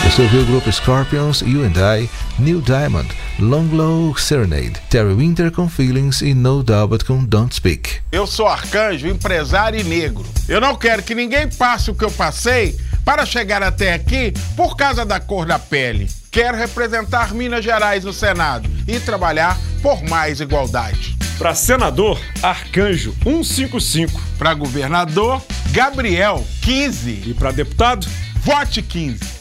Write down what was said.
Você ouviu o grupo Scorpions, You and I, Neil Diamond, Long Low Serenade, Terry Winter com Feelings e No Doubt com Don't Speak. Eu sou Arcanjo, empresário e negro. Eu não quero que ninguém passe o que eu passei para chegar até aqui por causa da cor da pele. Quero representar Minas Gerais no Senado e trabalhar por mais igualdade. Para senador, Arcanjo 155. Para governador, Gabriel 15. E para deputado, vote 15.